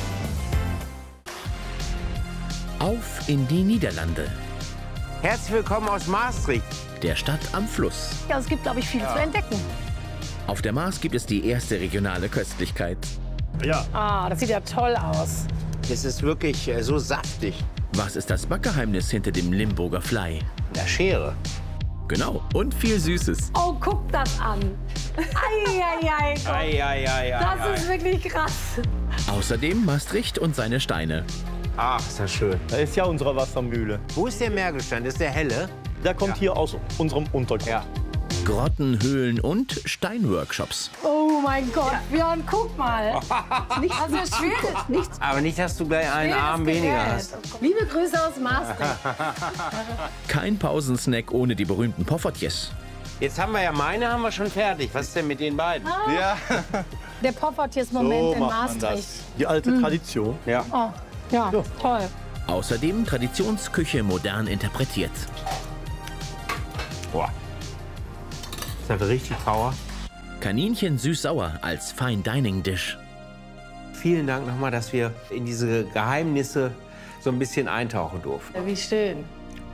Auf in die Niederlande. Herzlich willkommen aus Maastricht. Der Stadt am Fluss. Ja, es gibt, glaube ich, viel zu entdecken. Auf der Maas gibt es die erste regionale Köstlichkeit. Ja. Ah, das sieht ja toll aus. Das ist wirklich so saftig. Was ist das Backgeheimnis hinter dem Limburger Fly? Eine Schere. Genau, und viel Süßes. Oh, guck das an. Eieiei. Das ist wirklich krass. Außerdem Maastricht und seine Steine. Ach, ist das schön. Das ist ja unsere Wassermühle. Wo ist der Mergelstein? Ist der helle? Der kommt hier aus unserem Untergrund. Ja. Grotten, Höhlen und Steinworkshops. Oh mein Gott, Björn, guck mal. Nichts, also schweres, nichts. Aber nicht, dass du gleich einen Arm weniger hast. Liebe Grüße aus Maastricht. Kein Pausensnack ohne die berühmten Poffertjes. Jetzt haben wir ja haben wir schon fertig. Was ist denn mit den beiden? Ja. Der Poffertjes-Moment in Maastricht. Die alte Tradition. Ja. Oh, ja, toll. Außerdem Traditionsküche modern interpretiert. Boah. Das hat richtig Power. Kaninchen süß-sauer als Fine Dining Dish. Vielen Dank nochmal, dass wir in diese Geheimnisse so ein bisschen eintauchen durften. Ja, wie schön.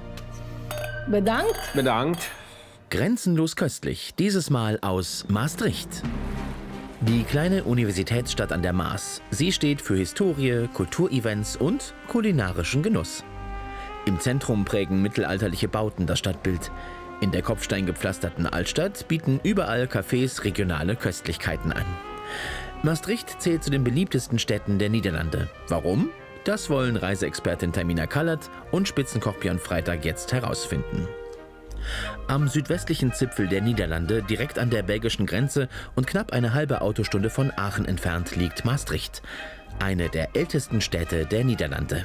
Bedankt. Bedankt. Grenzenlos köstlich, dieses Mal aus Maastricht. Die kleine Universitätsstadt an der Maas. Sie steht für Historie, Kulturevents und kulinarischen Genuss. Im Zentrum prägen mittelalterliche Bauten das Stadtbild. In der kopfsteingepflasterten Altstadt bieten überall Cafés regionale Köstlichkeiten an. Maastricht zählt zu den beliebtesten Städten der Niederlande. Warum? Das wollen Reiseexpertin Tamina Kallert und Spitzenkoch Björn Freitag jetzt herausfinden. Am südwestlichen Zipfel der Niederlande, direkt an der belgischen Grenze und knapp eine halbe Autostunde von Aachen entfernt, liegt Maastricht, eine der ältesten Städte der Niederlande.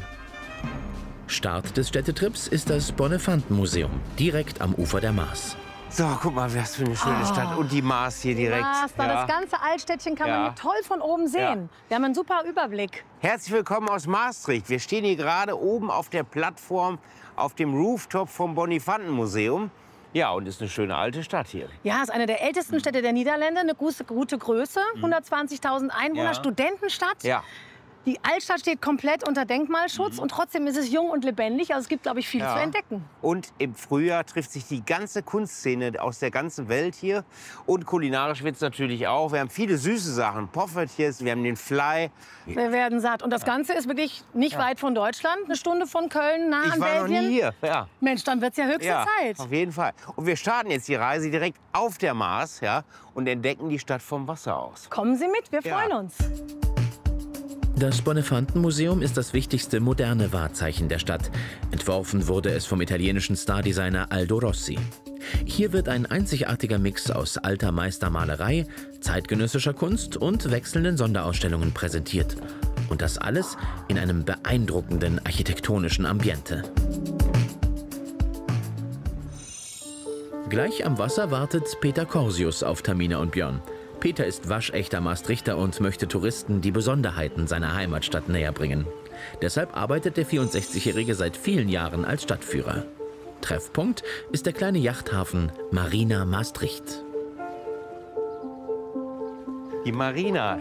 Start des Städtetrips ist das Bonnefanten-Museum, direkt am Ufer der Maas. So, guck mal, was für eine schöne Stadt. Und die Maas hier direkt. Das ganze Altstädtchen kann man hier toll von oben sehen. Ja. Wir haben einen super Überblick. Herzlich willkommen aus Maastricht. Wir stehen hier gerade oben auf der Plattform auf dem Rooftop vom Bonnefanten-Museum. Ja, und ist eine schöne alte Stadt hier. Ja, ist eine der ältesten Städte der Niederlande, eine gute Größe, 120.000 Einwohner, Studentenstadt. Ja. Die Altstadt steht komplett unter Denkmalschutz und trotzdem ist es jung und lebendig. Also es gibt, glaube ich, viel zu entdecken. Und im Frühjahr trifft sich die ganze Kunstszene aus der ganzen Welt hier. Und kulinarisch wird es natürlich auch. Wir haben viele süße Sachen. Poffertjes, wir haben den Fly. Wir werden satt. Und das Ganze ist wirklich nicht weit von Deutschland. Eine Stunde von Köln, nah an Ich war Belgien. noch nie hier. Ja. Mensch, dann wird es ja höchste Zeit. Auf jeden Fall. Und wir starten jetzt die Reise direkt auf der Maas, und entdecken die Stadt vom Wasser aus. Kommen Sie mit, wir freuen uns. Das Bonnefanten-Museum ist das wichtigste moderne Wahrzeichen der Stadt. Entworfen wurde es vom italienischen Stardesigner Aldo Rossi. Hier wird ein einzigartiger Mix aus alter Meistermalerei, zeitgenössischer Kunst und wechselnden Sonderausstellungen präsentiert. Und das alles in einem beeindruckenden architektonischen Ambiente. Gleich am Wasser wartet Peter Corsius auf Tamina und Björn. Peter ist waschechter Maastrichter und möchte Touristen die Besonderheiten seiner Heimatstadt näher bringen. Deshalb arbeitet der 64-Jährige seit vielen Jahren als Stadtführer. Treffpunkt ist der kleine Yachthafen Marina Maastricht. Die Marina.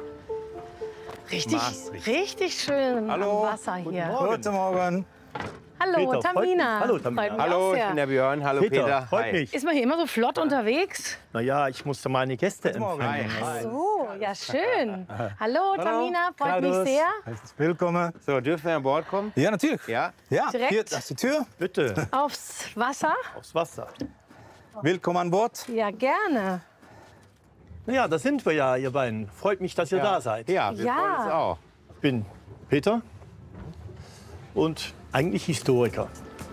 Richtig schön am Wasser hier. Guten Morgen. Hallo, Peter, Tamina. Hallo, Tamina. Hallo, ich bin der Björn. Hallo, Peter. Freut mich. Ist man hier immer so flott unterwegs? Naja, ich musste meine Gäste empfangen. Ach so, ja schön. Hallo, Tamina, freut mich sehr. Willkommen. So, dürfen wir an Bord kommen? Ja, natürlich. Ja? Direkt hier, das ist die Tür. Bitte. Aufs Wasser? Aufs Wasser. Willkommen an Bord. Ja, gerne. Naja, da sind wir ja, ihr beiden. Freut mich, dass ihr da seid. Ja, wir freuen uns auch. Ich bin Peter und eigentlich Historiker.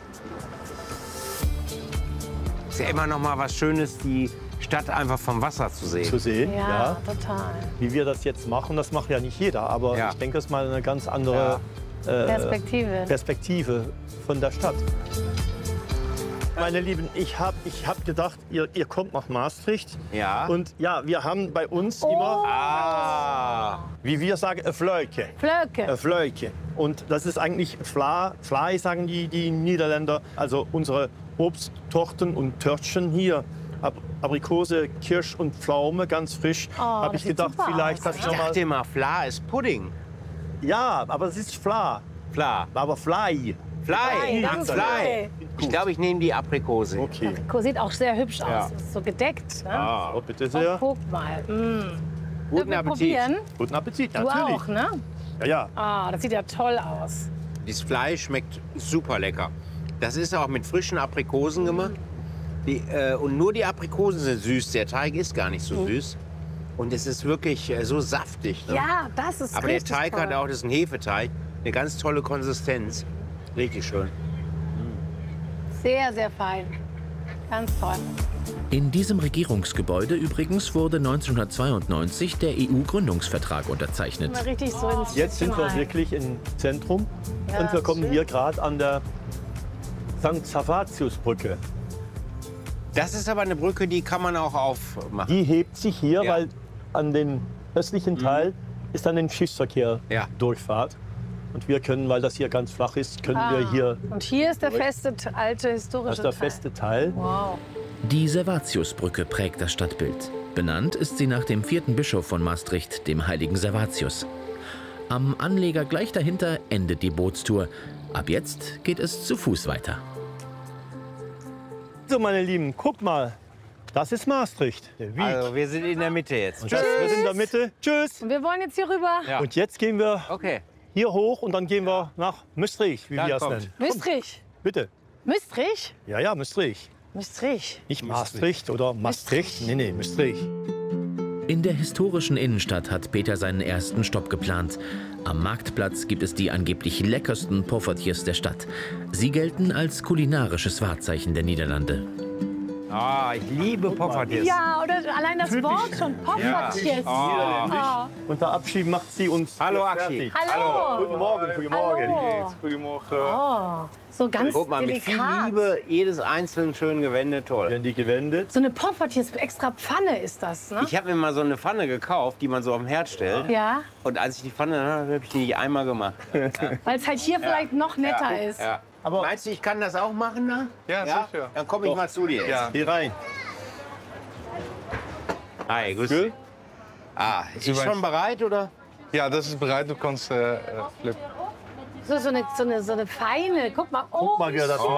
Ist ja immer noch mal was Schönes, die Stadt einfach vom Wasser zu sehen. Zu sehen, ja. Total. Wie wir das jetzt machen, das macht ja nicht jeder. Aber ich denke, das ist mal eine ganz andere Perspektive von der Stadt. Meine Lieben, ich hab gedacht, ihr kommt nach Maastricht. Ja. Und ja, wir haben bei uns immer, wie wir sagen, ein Flöke. Ein Flöke. Und das ist eigentlich Fly, sagen die Niederländer. Also unsere Obsttorten und Törtchen hier. Aprikose, Kirsch und Pflaume, ganz frisch. Habe ich gedacht, vielleicht das nochmal. Ich dachte immer, Fla ist Pudding. Ja, aber es ist Fla. Aber Fly. Fly. Ich glaube, ich nehme die Aprikose. Okay. Aprikose sieht auch sehr hübsch aus. Ist so gedeckt. Ne? Oh, bitte sehr. Guck mal. Guten Appetit. Probieren? Guten Appetit, Du natürlich. auch, ne? Ja. Das sieht ja toll aus. Das Fleisch schmeckt super lecker. Das ist auch mit frischen Aprikosen gemacht. Und nur die Aprikosen sind süß. Der Teig ist gar nicht so süß. Und es ist wirklich so saftig. Ne? Ja, das ist Aber der richtig Teig toll. hat auch, das ist ein Hefeteig, eine ganz tolle Konsistenz. Richtig schön. Sehr, sehr fein. Ganz toll. In diesem Regierungsgebäude übrigens wurde 1992 der EU-Gründungsvertrag unterzeichnet. Mal richtig so ins Jetzt sind wir rein. wirklich im Zentrum Ja, und wir kommen schön. hier gerade an der St. Savatius-Brücke. Das ist aber eine Brücke, die kann man auch aufmachen. Die hebt sich hier, weil an den östlichen Teil ist dann ein Schiffsverkehr Durchfahrt. Und wir können, weil das hier ganz flach ist, können wir hier... Und hier ist der feste, alte historische Teil. Das ist der feste Teil. Wow. Die Servatiusbrücke prägt das Stadtbild. Benannt ist sie nach dem 4. Bischof von Maastricht, dem heiligen Servatius. Am Anleger gleich dahinter endet die Bootstour. Ab jetzt geht es zu Fuß weiter. So, meine Lieben, guck mal. Das ist Maastricht. Also, wir sind in der Mitte jetzt. Und das wird in der Mitte. Tschüss. Und wir wollen jetzt hier rüber. Ja. Und jetzt gehen wir hier hoch und dann gehen wir nach Maastricht, wie wir es nennen. Maastricht. Bitte. Maastricht? Ja, ja, Maastricht. Maastricht. Nicht Maastricht oder Maastricht. Nee, nee, Maastricht. In der historischen Innenstadt hat Peter seinen ersten Stopp geplant. Am Marktplatz gibt es die angeblich leckersten Poffertjes der Stadt. Sie gelten als kulinarisches Wahrzeichen der Niederlande. Ah, ich liebe Poffertjes. Ja, oder allein das Wort schon, Poffertjes. Ja. Und der Abschied macht sie uns Hallo, Axi. Hallo. Guten Morgen, guten Morgen. Hallo. Guten Morgen. Oh, so ganz Guck mal, mit viel delikat. Liebe, jedes einzelne schön gewendet, toll. Werden die gewendet? So eine Poffertjes, extra Pfanne ist das, ne? Ich habe mir mal so eine Pfanne gekauft, die man so auf dem Herd stellt. Ja. Und als ich die Pfanne hatte, habe ich die nicht einmal gemacht. Weil es halt hier vielleicht noch netter ist. Ja. Aber meinst du, ich kann das auch machen da? Ja, sicher. Dann komme ich mal zu dir. Ja. Hier rein. Hi, grüß dich. Ah, ist die schon bereit, oder? Ja, das ist bereit. Du kannst flippen. So eine feine, guck mal. Oh, Guck mal, wie er das macht.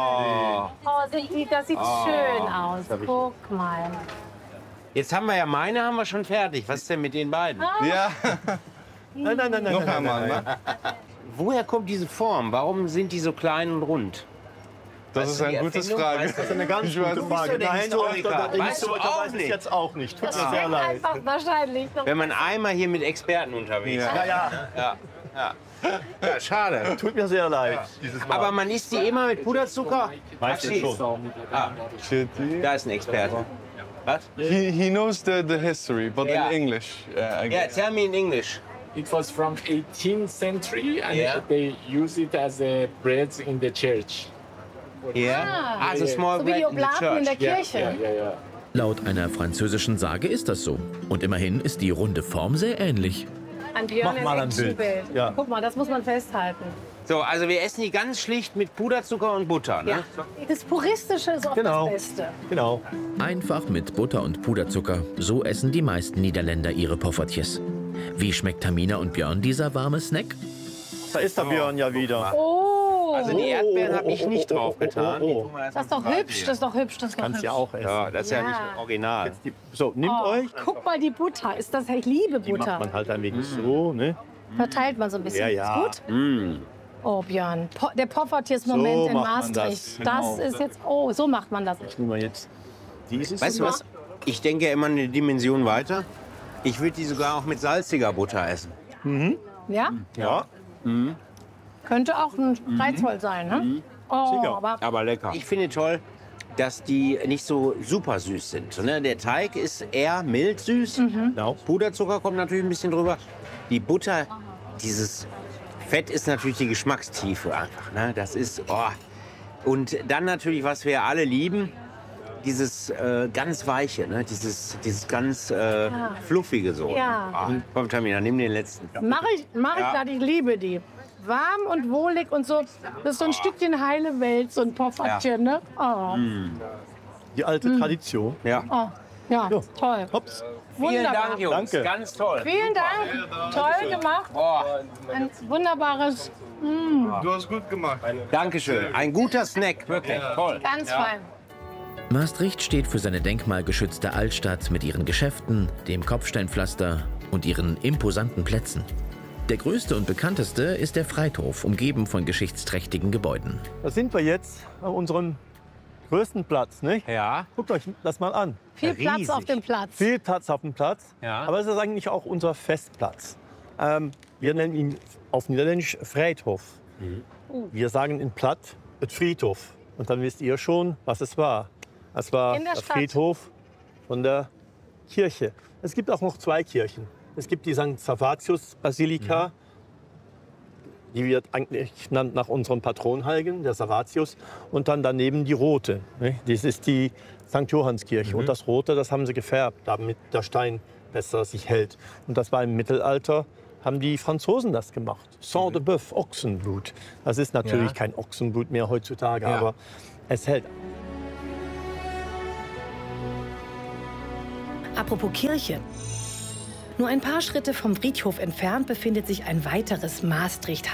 Das sieht schön aus. Guck mal. Jetzt haben wir ja meine schon fertig. Was ist denn mit den beiden? Ja. Nein. Noch einmal, ne? Woher kommt diese Form? Warum sind die so klein und rund? Das ist eine gute Frage. Das ist eine ganz gute Frage. Nein, der Historiker weiß es jetzt auch nicht. Tut mir sehr leid. Einfach wahrscheinlich. Wenn man einmal hier mit Experten unterwegs ist. Ja, schade. Tut mir sehr leid. Aber man isst die immer mit Puderzucker? Meistens schon. Ah, da ist ein Experte. Was? He knows the history, but in English. I Yeah, guess. tell me in English. It was from 18th century and they use it as a bread in the church. Yeah? So wie die Oblaten in der Kirche. Yeah. Laut einer französischen Sage ist das so. Und immerhin ist die runde Form sehr ähnlich. An Björn Mach mal ein Bild. Ja. Guck mal, das muss man festhalten. So, also wir essen die ganz schlicht mit Puderzucker und Butter, ne? Ja. Das Puristische ist oft das Beste. Genau. Einfach mit Butter und Puderzucker. So essen die meisten Niederländer ihre Poffertjes. Wie schmeckt Tamina und Björn dieser warme Snack? Da ist der Björn ja wieder. Oh. Also die Erdbeeren habe ich nicht drauf getan. Das ist doch hübsch, das ist doch hübsch. Das ist doch Kannst hübsch. ja auch essen. Ja, das ist ja nicht original. So, nehmt euch. Guck mal, die Butter. Ist das, ich liebe Die macht Butter. man halt ein wenig so, ne? Verteilt man so ein bisschen. Ja. Ist gut? Oh, Björn. Der Poffertjes-Moment So in macht man Maastricht. das. Das Genau. ist jetzt. Oh, so macht man das. Nehmen wir jetzt dieses. Weißt du was? Ich denke ja immer eine Dimension weiter. Ich würde die sogar auch mit salziger Butter essen. Ja? Ja. Könnte auch ein Reizvoll sein, ne? Oh, Aber lecker. Ich finde toll, dass die nicht so super süß sind. Ne? Der Teig ist eher mild süß. Genau. Puderzucker kommt natürlich ein bisschen drüber. Die Butter, dieses Fett ist natürlich die Geschmackstiefe einfach. Ne? Das ist, Und dann natürlich, was wir alle lieben, dieses ganz Weiche, ne? dieses ganz Fluffige so. Ja. Komm, Tamina, nimm den letzten. Mach ich glatt, ich liebe die. Warm und wohlig und so. Das ist so ein Stückchen heile Welt, so ein Poffertchen, ne? Oh. Die alte Tradition. Ja. Oh. Ja, toll. Hops. Vielen Wunderbar. Dank, Jungs. Danke. Ganz toll. Vielen Dank. Toll gemacht. Ein wunderbares. Du hast gut gemacht. Dankeschön. Ein guter Snack, wirklich. Toll. Ganz fein. Maastricht steht für seine denkmalgeschützte Altstadt mit ihren Geschäften, dem Kopfsteinpflaster und ihren imposanten Plätzen. Der größte und bekannteste ist der Friedhof, umgeben von geschichtsträchtigen Gebäuden. Da sind wir jetzt an unserem größten Platz, nicht? Ja. Guckt euch das mal an. Viel Platz auf dem Platz. Viel Platz auf dem Platz. Ja. Aber es ist eigentlich auch unser Festplatz. Wir nennen ihn auf Niederländisch Friedhof. Wir sagen in Platt Friedhof. Und dann wisst ihr schon, was es war. Es war In der der Stadt. Friedhof von der Kirche. Es gibt auch noch zwei Kirchen. Es gibt die St. Servatius Basilika. Die wird eigentlich genannt nach unserem Patronheiligen, der Servatius. Und dann daneben die rote. Ne? Das ist die St. Johannskirche. Und das rote, das haben sie gefärbt, damit der Stein besser sich hält. Und das war im Mittelalter, haben die Franzosen das gemacht. Sang de Bœuf, Ochsenblut. Das ist natürlich kein Ochsenblut mehr heutzutage, aber es hält. Apropos Kirche. Nur ein paar Schritte vom Friedhof entfernt befindet sich ein weiteres Maastricht